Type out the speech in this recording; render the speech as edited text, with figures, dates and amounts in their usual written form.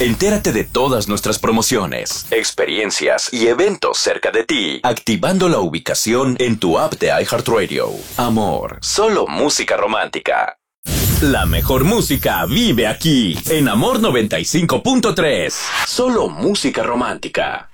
Entérate de todas nuestras promociones, experiencias y eventos cerca de ti, activando la ubicación en tu app de iHeartRadio. Amor, solo música romántica. La mejor música vive aquí, en Amor 95.3. Solo música romántica.